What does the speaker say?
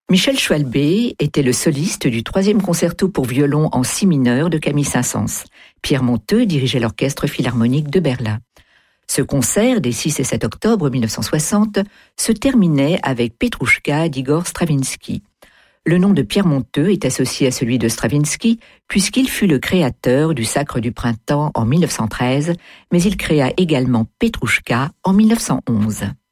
Michel Schwalbe était le soliste du 3e concerto pour violon en si mineur de Camille Saint-Saëns. Pierre Monteux dirigeait l'Orchestre philharmonique de Berlin. Ce concert, des 6 et 7 octobre 1960, se terminait avec Petrouchka d'Igor Stravinsky. Le nom de Pierre Monteux est associé à celui de Stravinsky, puisqu'il fut le créateur du Sacre du Printemps en 1913, mais il créa également Petrouchka en 1911.